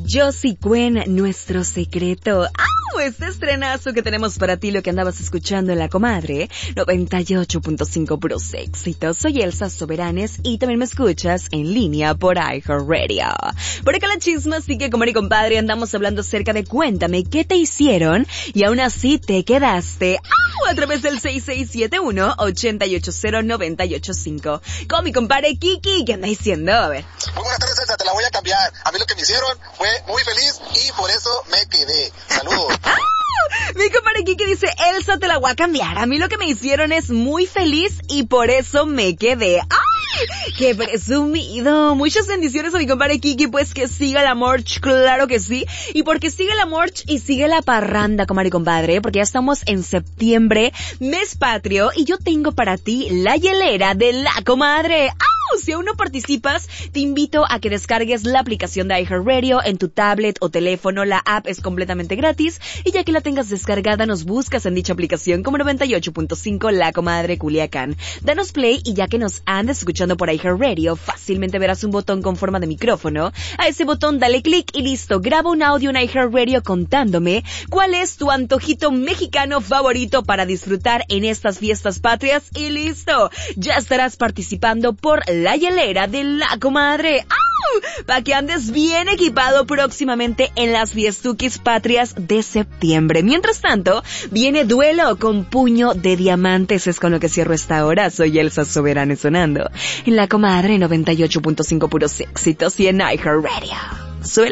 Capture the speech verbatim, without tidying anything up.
Josie Cuen, nuestro secreto. ¡Au! Este estrenazo que tenemos para ti, lo que andabas escuchando en La Comadre, noventa y ocho punto cinco puros éxitos. Soy Elsa Soberanes y también me escuchas en línea por iHeartRadio. Por acá la chisma, así que comadre y compadre, andamos hablando acerca de cuéntame qué te hicieron y aún así te quedaste. ¡Au! A través del seis seis siete uno, ocho ocho cero, nueve ocho cinco. Con mi compadre Kiki, ¿qué anda diciendo? A ver. Muy buenas tardes, Elsa, te la voy a cambiar. A mí lo que me hicieron fue muy feliz y por eso me quedé. Saludos. Mi compadre Kiki dice, Elsa, te la voy a cambiar. A mí lo que me hicieron es muy feliz y por eso me quedé. ¡Ay! ¡Qué presumido! Muchas bendiciones a mi compadre Kiki, pues que siga la march, claro que sí. Y porque sigue la march y sigue la parranda, comadre y compadre, porque ya estamos en septiembre, mes patrio, y yo tengo para ti la hielera de La Comadre. ¡Ah! Si aún no participas, te invito a que descargues la aplicación de iHeartRadio en tu tablet o teléfono. La app es completamente gratis y ya que la tengas descargada, nos buscas en dicha aplicación como noventa y ocho punto cinco La Comadre Culiacán. Danos play y ya que nos andes escuchando por iHeartRadio, fácilmente verás un botón con forma de micrófono. A ese botón dale clic y listo, graba un audio en iHeartRadio contándome cuál es tu antojito mexicano favorito para disfrutar en estas fiestas patrias y listo, ya estarás participando por la hielera de La Comadre. ¡Au! Para que andes bien equipado próximamente en las fiestuquis patrias de septiembre. Mientras tanto, viene Duelo con Puño de Diamantes. Es con lo que cierro esta hora. Soy Elsa Soberanes sonando en La Comadre noventa y ocho punto cinco puros éxitos y en iHeartRadio. Suele.